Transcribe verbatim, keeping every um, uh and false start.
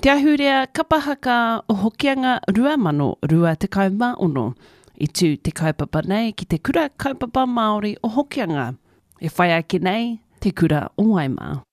Te ahurea kapahaka o hokianga rua mano rua te kauma ono i tū te kaupapa nei ki te kura kaupapa Māori o hokianga. E whai ake nei te kura o Waimā.